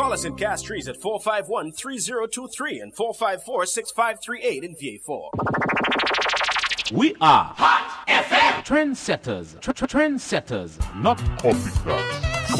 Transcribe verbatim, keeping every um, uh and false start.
Call us in Castries at four five one, three zero two three and four five four, six five three eight in V A four. We are Hot F M. Trendsetters. Tr- tr- trendsetters, not copycats.